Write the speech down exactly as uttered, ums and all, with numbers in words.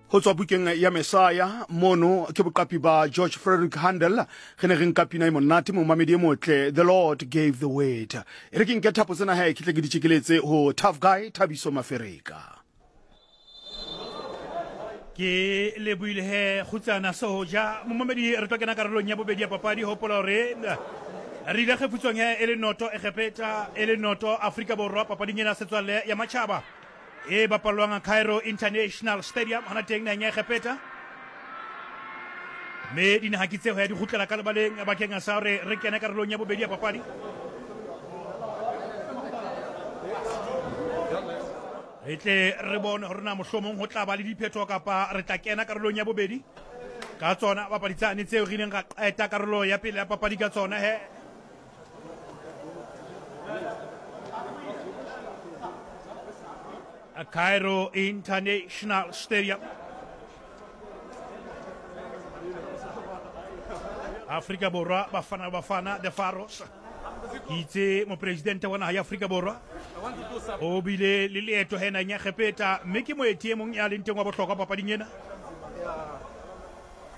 ho tswa bukeng ya Messiah mono ke boqapi ba George Frederick Handel ge ne re nkapina e monate mo mamedi e motle. The Lord gave the word. E re ke nke thapo tsena ha e ke tle ke ditsekeletse ho Tough Guy Thabiso Mafereka. Ke le buile he khutsana soja mo mamedi re tlo kena karolong ya bobedi ya papadi hopola re re ile kgefutsong he ele noto e khepeta ele noto Afrika Borwa papadi nyena setswalle ya matjhaba e bapalwang Cairo International Stadium hana teng na nya khepeta me dina hakitse ho ya di khutlela ka lebaleng ba kenga sa re re kena karolong ya bobedi ya papadi. Etle re bona hore na mohlomong ho tla ba le diphetho kapa re tla kena karolong ya bobedi ka tsona papadi tsane tseo re ileng ga qeta karolo ya pele ya papadi ka tsona he a Cairo International Stadium. Afrika Borwa Bafana Bafana the Pharaohs itse mo presidente wa naha ya Afrika Borwa o bile le leeto hena nya khepeta mme ke moeti e mong ya leng teng wa bohlokwa papading ena